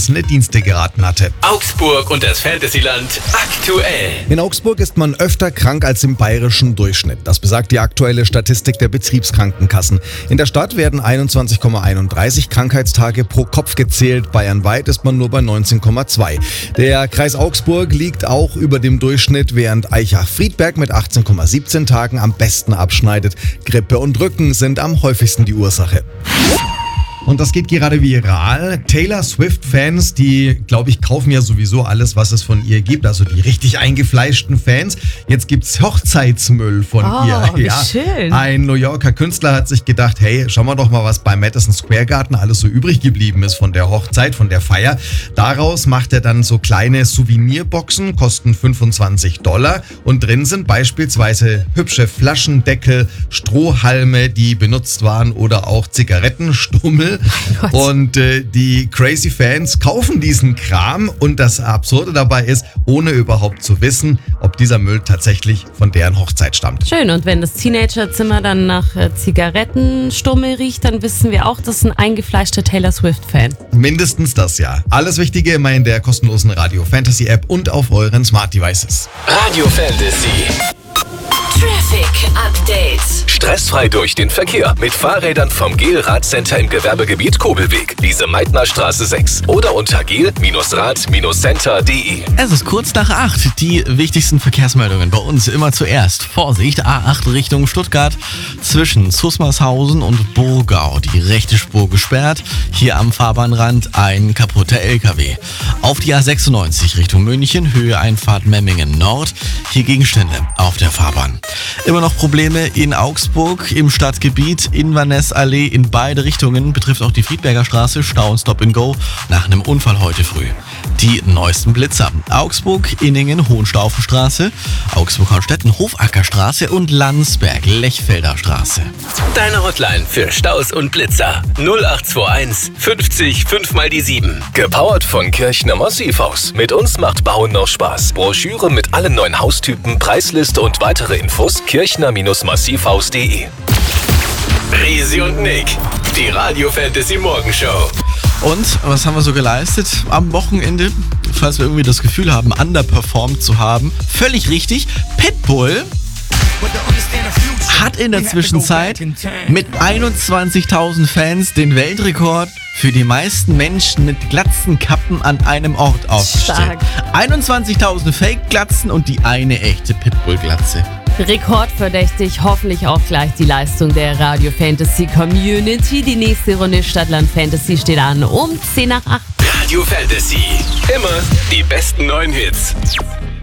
Dienste geraten hatte. Augsburg und das Fantasyland aktuell. In Augsburg ist man öfter krank als im bayerischen Durchschnitt. Das besagt die aktuelle Statistik der Betriebskrankenkassen. In der Stadt werden 21,31 Krankheitstage pro Kopf gezählt. Bayernweit ist man nur bei 19,2. Der Kreis Augsburg liegt auch über dem Durchschnitt, während Aichach-Friedberg mit 18,17 Tagen am besten abschneidet. Grippe und Rücken sind am häufigsten die Ursache. Und das geht gerade viral. Taylor Swift-Fans, die, glaube ich, kaufen ja sowieso alles, was es von ihr gibt. Also die richtig eingefleischten Fans. Jetzt gibt's Hochzeitsmüll von ihr. Wie schön. Ein New Yorker Künstler hat sich gedacht, hey, schauen wir doch mal, was beim Madison Square Garden alles so übrig geblieben ist von der Hochzeit, von der Feier. Daraus macht er dann so kleine Souvenirboxen, kosten $25. Und drin sind beispielsweise hübsche Flaschendeckel, Strohhalme, die benutzt waren, oder auch Zigarettenstummel. Und die Crazy Fans kaufen diesen Kram, und das Absurde dabei ist, ohne überhaupt zu wissen, ob dieser Müll tatsächlich von deren Hochzeit stammt. Schön, und wenn das Teenagerzimmer dann nach Zigarettenstummel riecht, dann wissen wir auch, das ist ein eingefleischter Taylor Swift-Fan. Mindestens das, ja. Alles Wichtige immer in der kostenlosen Radio Fantasy App und auf euren Smart Devices. Radio Fantasy. Traffic Update. Stressfrei durch den Verkehr mit Fahrrädern vom GEL-Radcenter im Gewerbegebiet Kobelweg, Lise-Meitner-Straße 6 oder unter gel-rad-center.de. Es ist kurz nach 8. Die wichtigsten Verkehrsmeldungen bei uns immer zuerst. Vorsicht, A8 Richtung Stuttgart zwischen Susmarshausen und Burgau. Die rechte Spur gesperrt. Hier am Fahrbahnrand ein kaputter LKW. Auf die A96 Richtung München, Höhe Einfahrt Memmingen Nord. Hier Gegenstände auf der Fahrbahn. Immer noch Probleme in Augsburg im Stadtgebiet, Inverness-Allee in beide Richtungen, betrifft auch die Friedberger Straße, Stau und Stop-and-Go nach einem Unfall heute früh. Die neuesten Blitzer: Augsburg, Inningen, Hohenstaufenstraße, Augsburg-Hornstetten, Hofackerstraße und Landsberg, Lechfelder Straße. Deine Hotline für Staus und Blitzer 0821 50 5 mal die 7. Gepowert von Kirchner Massivhaus. Mit uns macht Bauen noch Spaß. Broschüre mit allen neuen Haustypen, Preisliste und weitere Infos kirchner-massivhaus.de. Risi und Nick, die Radio Fantasy Morgenshow. Und was haben wir so geleistet am Wochenende? Falls wir irgendwie das Gefühl haben, underperformed zu haben. Völlig richtig. Pitbull hat in der Zwischenzeit mit 21.000 Fans den Weltrekord für die meisten Menschen mit Glatzenkappen an einem Ort aufgestellt. 21.000 Fake-Glatzen und die eine echte Pitbull-Glatze. Rekordverdächtig, hoffentlich auch gleich die Leistung der Radio Fantasy Community. Die nächste Runde Stadtland Fantasy steht an um 10 nach 8. Radio Fantasy. Immer die besten neuen Hits.